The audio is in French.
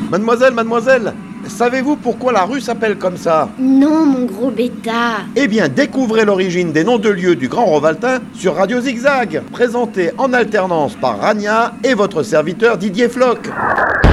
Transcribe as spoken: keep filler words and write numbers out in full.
Mademoiselle, mademoiselle, savez-vous pourquoi la rue s'appelle comme ça? Non, mon gros bêta. Eh bien, découvrez l'origine des noms de lieux du Grand Rovaltin sur Radio Zigzag, présenté en alternance par Rania et votre serviteur Didier Floch.